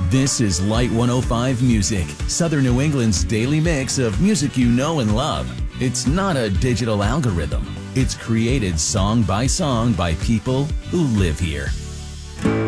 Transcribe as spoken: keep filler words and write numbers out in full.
This is Light one oh five Music, Southern New England's daily mix of music you know and love. It's not a digital algorithm. It's created song by song by people who live here.